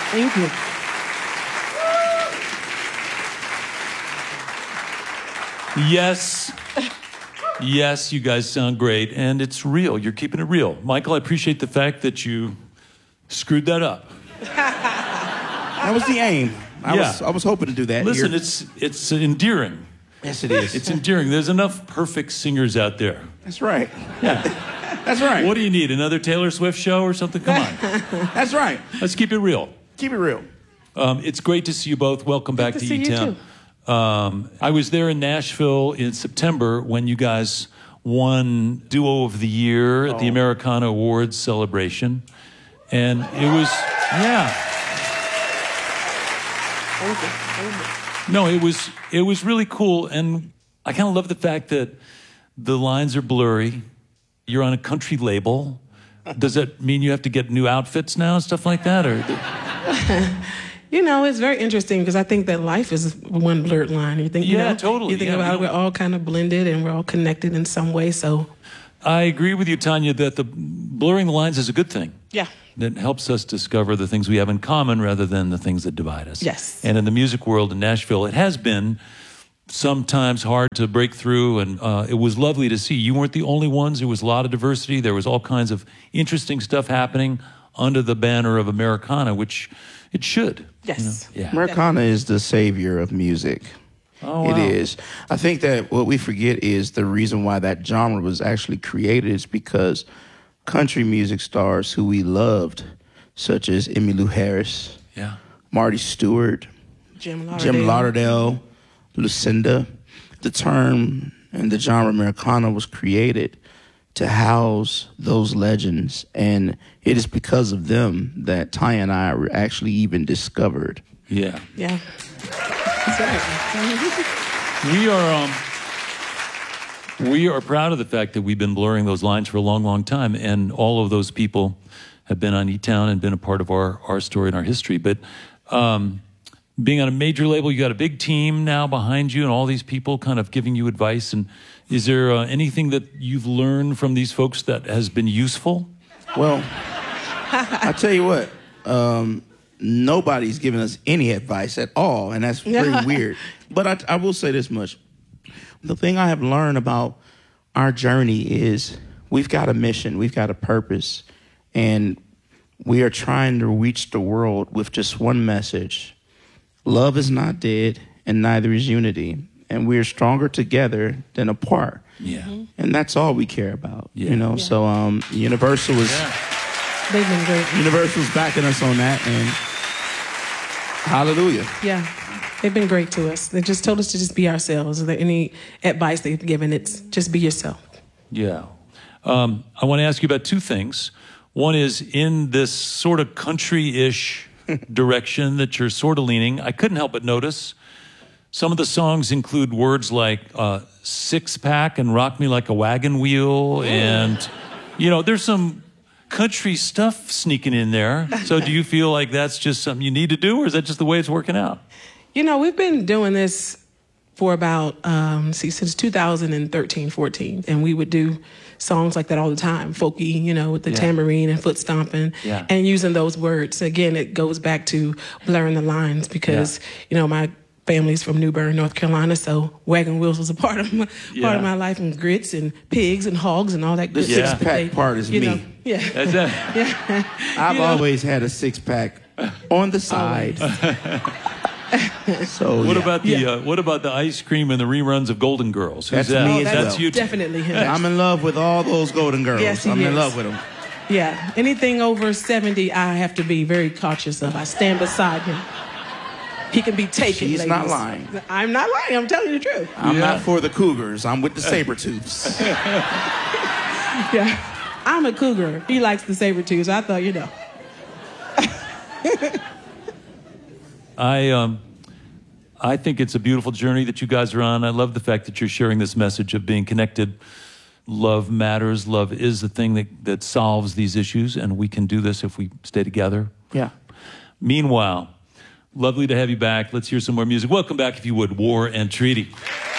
Thank you. Yes. Yes, you guys sound great, and it's real. You're keeping it real. Michael, I appreciate the fact that you screwed that up. That was the aim. I was hoping to do that. Listen, here. it's endearing. Yes, it is. It's endearing. There's enough perfect singers out there. That's right. Yeah. That's right. What do you need? Another Taylor Swift show or something? Come on. That's right. Let's keep it real. Keep it real. It's great to see you both. Welcome back to see you E-Town. too. I was there in Nashville in September when you guys won Duo of the Year at the Americana Awards celebration. And it was, No, it was really cool. And I kind of love the fact that the lines are blurry. You're on a country label. Does that mean you have to get new outfits now and stuff like that? Or You know, it's very interesting because I think that life is one blurred line. You think, totally. You think about it, we're all kind of blended and we're all connected in some way. So, I agree with you, Tanya, that the blurring the lines is a good thing. yeah. That helps us discover the things we have in common rather than the things that divide us. Yes. And in the music world in Nashville, it has been sometimes hard to break through, and it was lovely to see. You weren't the only ones. There was a lot of diversity. There was all kinds of interesting stuff happening under the banner of Americana, which it should. Yes. You know? Yeah. Americana is the savior of music. Oh, wow. It is. I think that what we forget is the reason why that genre was actually created is because country music stars who we loved, such as Emmylou Harris, Marty Stewart, Jim Lauderdale. Lucinda. The term and the genre Americana was created to house those legends, and it is because of them that Ty and I were actually even discovered. Yeah. Yeah. That's right. We are proud of the fact that we've been blurring those lines for a long, long time, and all of those people have been on E-Town and been a part of our story and our history. But being on a major label, you got a big team now behind you and all these people kind of giving you advice. And is there anything that you've learned from these folks that has been useful? Well, I tell you what, nobody's giving us any advice at all, and that's very weird. But I will say this much. The thing I have learned about our journey is we've got a mission, we've got a purpose, and we are trying to reach the world with just one message. Love is not dead, and neither is unity. And we are stronger together than apart. Yeah. Mm-hmm. And that's all we care about, Yeah. you know? Yeah. So Universal is... They've been great. Universal's backing us on that, and hallelujah. Yeah. They've been great to us. They just told us to just be ourselves. Is there any advice they've given? It's just be yourself. Yeah. I want to ask you about two things. One is in this sort of country-ish direction that you're sort of leaning. I couldn't help but notice some of the songs include words like six-pack and rock me like a wagon wheel. And, you know, there's some country stuff sneaking in there. So do you feel like that's just something you need to do, or is that just the way it's working out? You know, we've been doing this for about, since 2013, 14. And we would do songs like that all the time. Folky, you know, with the tambourine and foot stomping and using those words. Again, it goes back to blurring the lines because, you know, my family's from New Bern, North Carolina, so wagon wheels was a part of my life, and grits and pigs and hogs and all that good The stuff. six-pack part is me. That's it. I've always had a six-pack on the side. So what about the ice cream and the reruns of Golden Girls? Who's That's that? me as That's well. you. Definitely him. I'm in love with all those Golden Girls. Yes, he I'm in is. love with them. Yeah, anything over 70, I have to be very cautious of. I stand beside him. He can be taken, She's ladies. not lying. I'm not lying. I'm telling you the truth. I'm not for the Cougars. I'm with the Sabertooths. Yeah, I'm a cougar. He likes the saber-tooths. I thought, you know. I think it's a beautiful journey that you guys are on. I love the fact that you're sharing this message of being connected. Love matters. Love is the thing that solves these issues, and we can do this if we stay together. Yeah. Meanwhile, lovely to have you back. Let's hear some more music. Welcome back, if you would, War and Treaty.